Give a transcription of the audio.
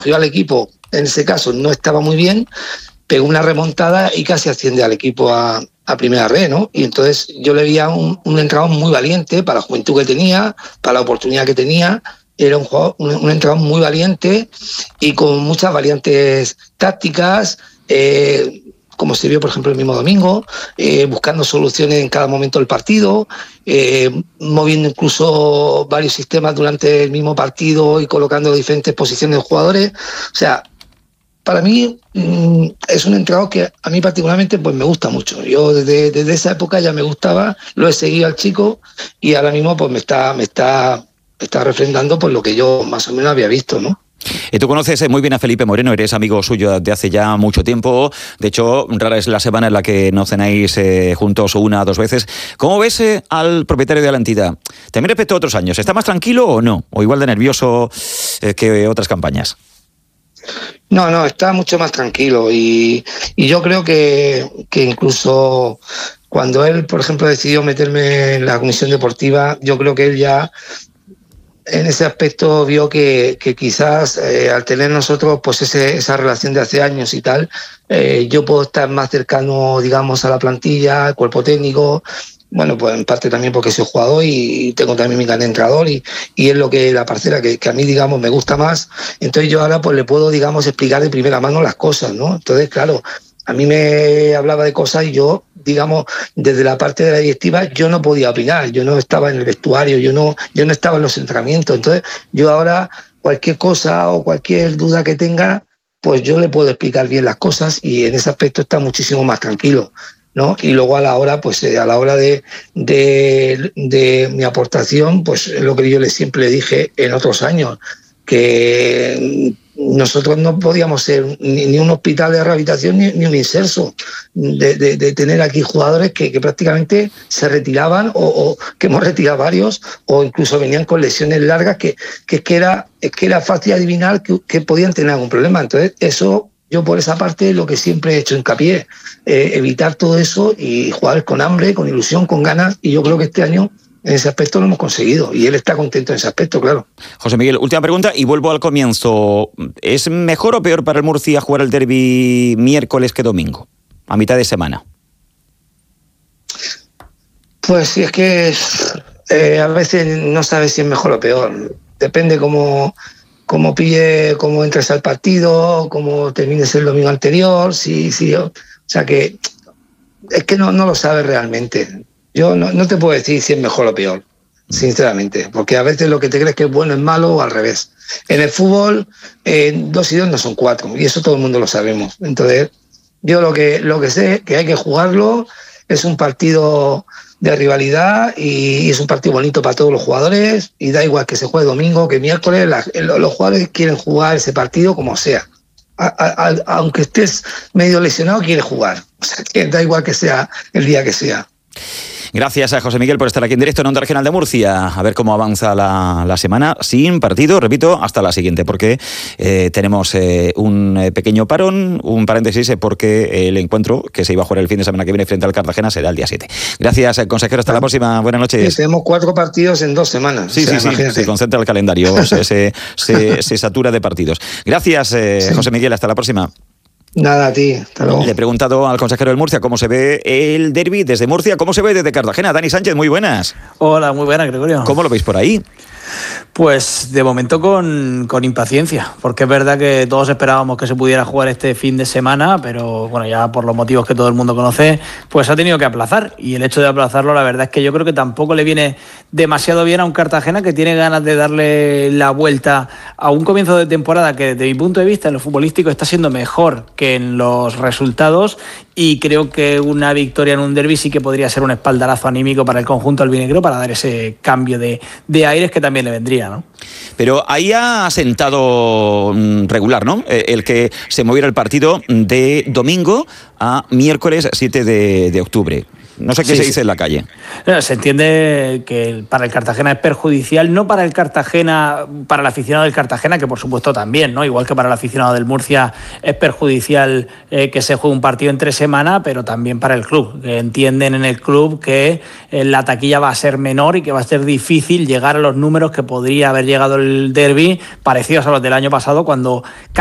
cogió al equipo, en ese caso no estaba muy bien, pegó una remontada y casi asciende al equipo a primera red, ¿no? Y entonces yo le veía un entrenador muy valiente para la juventud que tenía, para la oportunidad que tenía. Era un jugador, un entrenador muy valiente y con muchas variantes tácticas, como se vio, por ejemplo, el mismo domingo, buscando soluciones en cada momento del partido, moviendo incluso varios sistemas durante el mismo partido y colocando diferentes posiciones de jugadores. O sea, para mí es un entrenador que a mí particularmente pues me gusta mucho. Yo desde esa época ya me gustaba, lo he seguido al chico y ahora mismo pues me está refrendando por lo que yo más o menos había visto, ¿no? Y tú conoces muy bien a Felipe Moreno, eres amigo suyo de hace ya mucho tiempo. De hecho, rara es la semana en la que no cenáis juntos una o dos veces. ¿Cómo ves al propietario de la entidad? También respecto a otros años, ¿está más tranquilo o no? ¿O igual de nervioso que otras campañas? No, está mucho más tranquilo y yo creo que incluso cuando él, por ejemplo, decidió meterme en la comisión deportiva, yo creo que él ya en ese aspecto vio que quizás al tener nosotros pues esa relación de hace años y tal, yo puedo estar más cercano, digamos, a la plantilla, al cuerpo técnico. Bueno, pues en parte también porque soy jugador y tengo también mi carnet de entrenador y es lo que la parcela que a mí, digamos, me gusta más. Entonces yo ahora pues le puedo, digamos, explicar de primera mano las cosas, ¿no? Entonces, claro, a mí me hablaba de cosas y yo, digamos, desde la parte de la directiva yo no podía opinar, yo no estaba en el vestuario, yo no estaba en los entrenamientos. Entonces yo ahora cualquier cosa o cualquier duda que tenga, pues yo le puedo explicar bien las cosas y en ese aspecto está muchísimo más tranquilo, ¿no? Y luego a la hora de mi aportación, pues es lo que yo siempre le dije en otros años, que nosotros no podíamos ser ni un hospital de rehabilitación ni un inserso, de tener aquí jugadores que prácticamente se retiraban o que hemos retirado varios o incluso venían con lesiones largas que era fácil adivinar que podían tener algún problema. Entonces eso, yo por esa parte lo que siempre he hecho hincapié, evitar todo eso y jugar con hambre, con ilusión, con ganas, y yo creo que este año en ese aspecto lo hemos conseguido y él está contento en ese aspecto, claro. José Miguel, última pregunta y vuelvo al comienzo. ¿Es mejor o peor para el Murcia jugar el derbi miércoles que domingo, a mitad de semana? Pues sí, es que a veces no sabes si es mejor o peor. Depende cómo pille, cómo entres al partido, cómo termines el domingo anterior. Sí, o sea que es que no lo sabes realmente. Yo no te puedo decir si es mejor o peor, sinceramente, porque a veces lo que te crees que es bueno es malo o al revés. En el fútbol, 2 y 2 no son 4, y eso todo el mundo lo sabemos. Entonces, yo lo que sé que hay que jugarlo, es un partido de rivalidad y es un partido bonito para todos los jugadores, y da igual que se juegue domingo, que miércoles, los jugadores quieren jugar ese partido como sea. Aunque estés medio lesionado, quieres jugar. O sea, que da igual que sea el día que sea. Gracias a José Miguel por estar aquí en directo en Onda Regional de Murcia. A ver cómo avanza la semana sin partido, repito, hasta la siguiente, porque tenemos un pequeño parón, un paréntesis, porque el encuentro que se iba a jugar el fin de semana que viene frente al Cartagena será el día 7. Gracias, consejero, hasta la próxima. Buenas noches. Sí, tenemos 4 partidos en 2 semanas. Sí, se concentra el calendario, se satura de partidos. Gracias, José Miguel, hasta la próxima. Nada, a ti, hasta luego. Le he preguntado al consejero del Murcia cómo se ve el derbi desde Murcia, cómo se ve desde Cartagena. Dani Sánchez, muy buenas. Hola, muy buenas, Gregorio. ¿Cómo lo veis por ahí? Pues de momento con impaciencia, porque es verdad que todos esperábamos que se pudiera jugar este fin de semana, pero bueno, ya por los motivos que todo el mundo conoce, pues ha tenido que aplazar, y el hecho de aplazarlo, la verdad es que yo creo que tampoco le viene demasiado bien a un Cartagena que tiene ganas de darle la vuelta a un comienzo de temporada que desde mi punto de vista en lo futbolístico está siendo mejor que en los resultados, y creo que una victoria en un derbi sí que podría ser un espaldarazo anímico para el conjunto albinegro, para dar ese cambio de aires que también le vendría, ¿no? Pero ahí ha sentado regular, ¿no? El que se moviera el partido de domingo a miércoles 7 de octubre. No sé qué se dice en la calle. Se entiende que para el Cartagena es perjudicial, no para el Cartagena, para el aficionado del Cartagena, que por supuesto también, ¿no? Igual que para el aficionado del Murcia es perjudicial que se juegue un partido entre semana, pero también para el club, que entienden en el club que la taquilla va a ser menor y que va a ser difícil llegar a los números que podría haber llegado el derbi, parecidos a los del año pasado, cuando